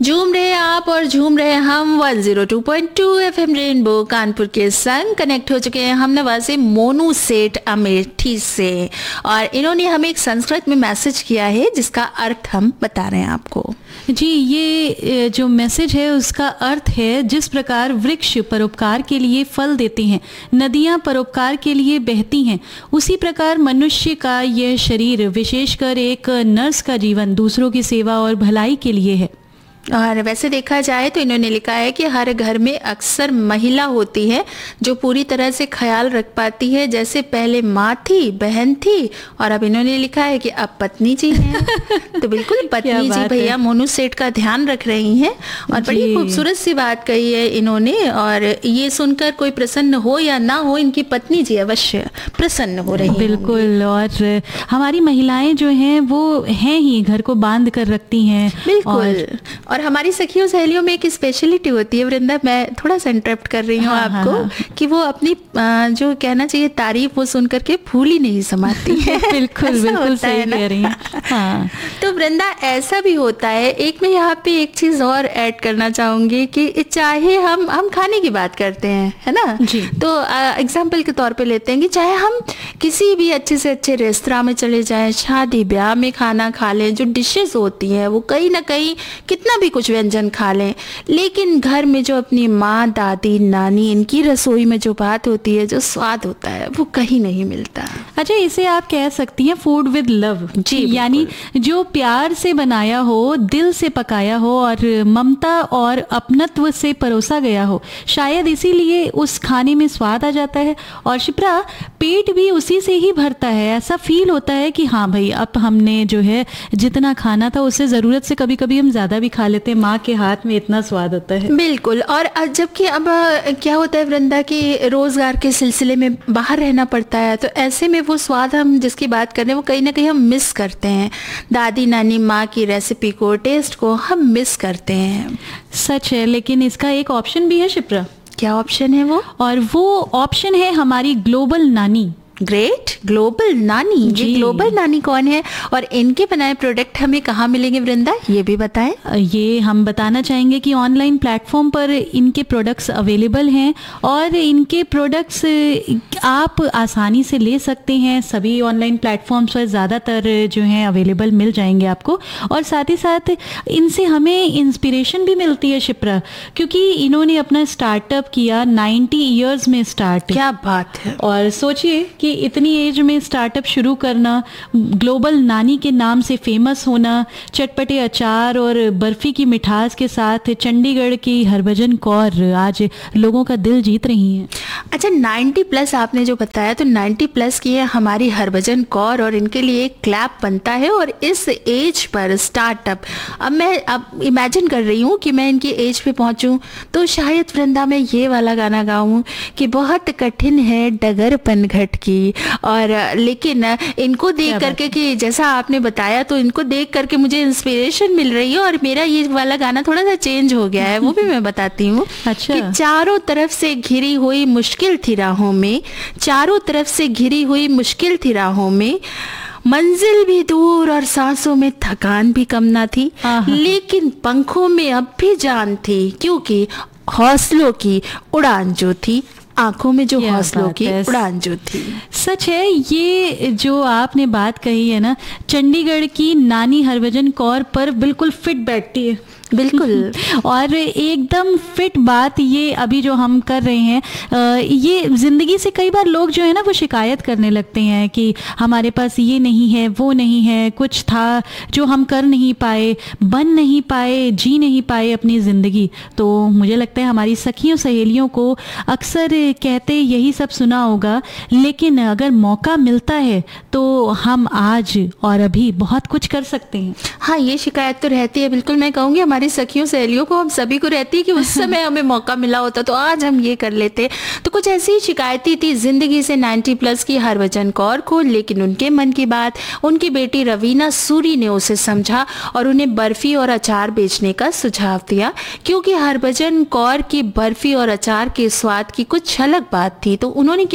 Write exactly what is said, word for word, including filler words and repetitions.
झूम रहे आप और झूम रहे हम एक सौ दो पॉइंट दो एफएम रेनबो कानपुर के संग कनेक्ट हो चुके हैं हम नवासे मोनू सेठ अमेठी से, और इन्होंने हमें एक संस्कृत में मैसेज किया है जिसका अर्थ हम बता रहे हैं आपको। जी, ये जो मैसेज है उसका अर्थ है, जिस प्रकार वृक्ष परोपकार के लिए फल देते हैं, नदियां परोपकार के लिए बहती हैं, उसी प्रकार मनुष्य का यह शरीर, विशेषकर एक नर्स का जीवन दूसरों की सेवा और भलाई के लिए है। और वैसे देखा जाए तो इन्होंने लिखा है कि हर घर में अक्सर महिला होती है जो पूरी तरह से ख्याल रख पाती है, जैसे पहले माँ थी, बहन थी, और अब इन्होंने लिखा है कि अब पत्नी जी हैं। तो बिल्कुल पत्नी जी भैया मोनू सेठ का ध्यान रख रही हैं, और बड़ी खूबसूरत सी बात कही है इन्होंने। और ये सुनकर कोई प्रसन्न हो या ना हो, इनकी पत्नी जी अवश्य प्रसन्न हो रही हैं। बिल्कुल, और हमारी महिलाएं जो हैं वो हैं ही, घर को बांध कर रखती हैं। बिल्कुल, और हमारी सखियों सहेलियों में एक स्पेशलिटी होती है वृंदा, मैं थोड़ा सा इंटरप्ट कर रही हूँ हाँ, आपको हाँ, हाँ. कि वो अपनी जो कहना चाहिए तारीफ वो सुन करके फूल ही नहीं समाती है। बिल्कुल बिल्कुल सही कह रही हैं। हाँ। तो वृंदा ऐसा भी होता है, एक मैं यहाँ पे एक चीज और ऐड करना चाहूंगी कि चाहे हम हम खाने की बात करते हैं, है ना जी। तो एग्जाम्पल के तौर पे लेते हैं कि चाहे हम किसी भी अच्छे से अच्छे रेस्तरां में चले जाएं, शादी ब्याह में खाना खा लें, जो डिशेज होती हैं वो कहीं ना कहीं कितना भी कुछ व्यंजन खा लें, लेकिन घर में जो अपनी माँ, दादी, नानी, इनकी रसोई में जो बात होती है, जो स्वाद होता है, वो कहीं नहीं मिलता। अच्छा, इसे आप कह सकती हैं फूड विद लव। जी, यानी जो प्यार से बनाया हो, दिल से पकाया हो और ममता और अपनत्व से परोसा गया हो, शायद इसीलिए उस खाने में स्वाद आ जाता है। और शिप्रा, पेट भी उसी से ही भरता है। ऐसा फील होता है कि हाँ भाई, अब हमने जो है जितना खाना था उससे ज़रूरत से कभी कभी हम ज़्यादा भी खा लेते हैं। माँ के हाथ में इतना स्वाद होता है। बिल्कुल, और जबकि अब क्या होता है वृंदा कि रोजगार के सिलसिले में बाहर रहना पड़ता है, तो ऐसे में वो स्वाद हम जिसकी बात कर रहे हैं वो कहीं ना कहीं हम मिस करते हैं। दादी नानी माँ की रेसिपी को, टेस्ट को हम मिस करते हैं। सच है, लेकिन इसका एक ऑप्शन भी है शिप्रा। क्या ऑप्शन है वो? और वो ऑप्शन है हमारी ग्लोबल नानी। ग्रेट, ग्लोबल नानी। ये ग्लोबल नानी कौन है और इनके बनाए प्रोडक्ट हमें कहाँ मिलेंगे वृंदा, ये भी बताएं। ये हम बताना चाहेंगे कि ऑनलाइन प्लेटफॉर्म पर इनके प्रोडक्ट्स अवेलेबल हैं, और इनके प्रोडक्ट्स आप आसानी से ले सकते हैं। सभी ऑनलाइन प्लेटफॉर्म्स पर ज़्यादातर जो हैं अवेलेबल मिल जाएंगे आपको। और साथ ही साथ इनसे हमें इंस्पिरेशन भी मिलती है शिप्रा, क्योंकि इन्होंने अपना स्टार्टअप किया नाइन्टी ईयर्स में स्टार्ट। क्या बात है। और सोचिए कि इतनी एज में स्टार्टअप शुरू करना, ग्लोबल नानी के नाम से फेमस होना, चटपटे अचार और बर्फी की मिठास के साथ चंडीगढ़ की हरभजन कौर आज लोगों का दिल जीत रही हैं। अच्छा, नब्बे प्लस आपने जो बताया, तो नब्बे प्लस की है हमारी हरभजन कौर, और इनके लिए एक क्लैप बनता है। और इस एज पर स्टार्टअप, अब मैं अब इमेजिन कर रही हूँ कि मैं इनकी एज पे पहुँचूँ तो शायद वृंदा में ये वाला गाना गाऊँ कि बहुत कठिन है डगर पनघट की। और लेकिन इनको देख करके कि जैसा आपने बताया, तो इनको देख करके मुझे इंस्पिरेशन मिल रही है, और मेरा ये वाला गाना थोड़ा सा चेंज हो गया है, वो भी मैं बताती हूँ। अच्छा। कि चारों तरफ से घिरी हुई मुश्किल थी राहों में, चारों तरफ से घिरी हुई मुश्किल थी राहों में, मंजिल भी दूर और सांसों में थकान भी कम ना थी, लेकिन पंखों में अब भी जान थी, क्योंकि हौसलों की उड़ान जो थी, आंखों में जो हौसलों की उड़ान जो थी। सच है, ये जो आपने बात कही है ना, चंडीगढ़ की नानी हरभजन कौर पर बिल्कुल फिट बैठती है। बिल्कुल। और एकदम फिट बात ये अभी जो हम कर रहे हैं, ये ज़िंदगी से कई बार लोग जो है ना वो शिकायत करने लगते हैं कि हमारे पास ये नहीं है, वो नहीं है, कुछ था जो हम कर नहीं पाए, बन नहीं पाए, जी नहीं पाए अपनी ज़िंदगी। तो मुझे लगता है हमारी सखियों सहेलियों को अक्सर कहते यही सब सुना होगा, लेकिन अगर मौका मिलता है तो हम आज और अभी बहुत कुछ कर सकते हैं। हाँ, ये शिकायत तो रहती है, बिल्कुल। मैं कहूँगी हमारी सखियों सहेलियों को, हम सभी को रहती है कि उस समय हमें मौका मिला होता तो आज हम ये कर लेते। तो कुछ ऐसी ही शिकायती थी जिंदगी से नब्बे प्लस की हरभजन कौर को, लेकिन उनके मन की बात उनकी बेटी रवीना सूरी ने उसे समझा और उन्हें बर्फी और अचार बेचने का सुझाव दिया, क्योंकि हरभजन कौर की बर्फी और अचार के स्वाद की कुछ अलग बात थी। तो उन्होंने